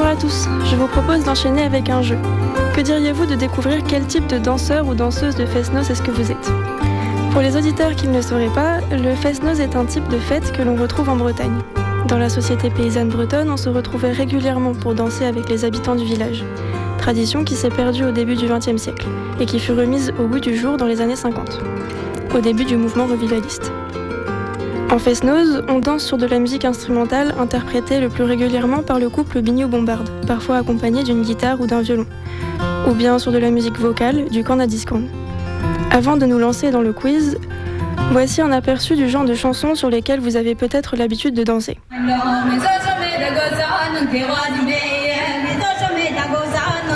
Bonjour à tous, je vous propose d'enchaîner avec un jeu. Que diriez-vous de découvrir quel type de danseur ou danseuse de fest-noz est-ce que vous êtes ? Pour les auditeurs qui ne le sauraient pas, le fest-noz est un type de fête que l'on retrouve en Bretagne. Dans la société paysanne bretonne, on se retrouvait régulièrement pour danser avec les habitants du village. Tradition qui s'est perdue au début du XXe siècle et qui fut remise au goût du jour dans les années 50, au début du mouvement revivaliste. En fest-noz, on danse sur de la musique instrumentale interprétée le plus régulièrement par le couple Biniou-Bombarde, parfois accompagné d'une guitare ou d'un violon, ou bien sur de la musique vocale, du corn à discorn. Avant de nous lancer dans le quiz, voici un aperçu du genre de chansons sur lesquelles vous avez peut-être l'habitude de danser.